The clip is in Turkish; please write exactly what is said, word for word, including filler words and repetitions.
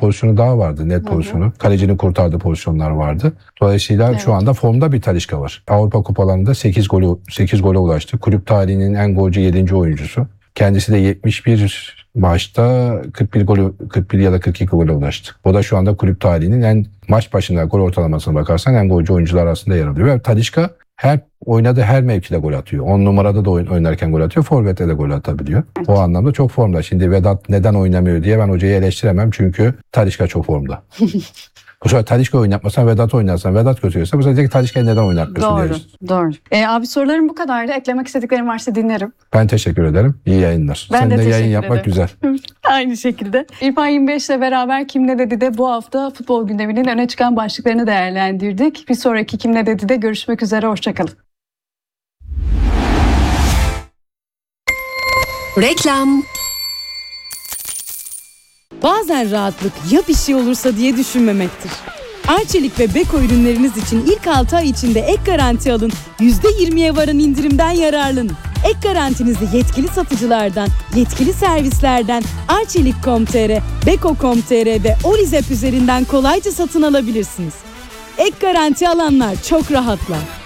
pozisyonu daha vardı. Net pozisyonu. Hı hı. Kalecinin kurtardığı pozisyonlar vardı. Dolayısıyla evet. Şu anda formda bir Talisca var. Avrupa kupalarında sekiz golü sekiz gole ulaştı. Kulüp tarihinin en golcü yedinci oyuncusu. Kendisi de yetmiş bir maçta kırk bir golü kırk bir ya da kırk iki gole ulaştı. O da şu anda kulüp tarihinin en maç başına gol ortalamasına bakarsan en golcü oyuncular arasında yer alıyor. Ve Talisca her oynadığı her mevkide gol atıyor. on numarada da oynarken gol atıyor. Forvet'te de gol atabiliyor. Evet. O anlamda çok formda. Şimdi Vedat neden oynamıyor diye ben hocayı eleştiremem. Çünkü Talisca çok formda. Bu sefer Talisca oynatmasan Vedat oynarsan Vedat götürüyorsa bu sefer Talisca'yı neden oynatmıyorsun Doğru, deriz. doğru. E, abi sorularım bu kadardı. Eklemek istediklerim varsa dinlerim. Ben teşekkür ederim. İyi yayınlar. Ben Sen de, de yayın ederim. yapmak güzel. Aynı şekilde. İrfan yirmi beş ile beraber Kim Ne Dedi de bu hafta futbol gündeminin öne çıkan başlıklarını değerlendirdik. Bir sonraki Kim Ne Dedi de görüşmek üzere. Hoşçakalın. Reklam. Bazen rahatlık ya bir şey olursa diye düşünmemektir. Arçelik ve Beko ürünleriniz için ilk altı ay içinde ek garanti alın, yüzde yirmiye varan indirimden yararlanın. Ek garantinizi yetkili satıcılardan, yetkili servislerden arçelik nokta com nokta tr, beko nokta com nokta tr ve Olizep üzerinden kolayca satın alabilirsiniz. Ek garanti alanlar çok rahatlar.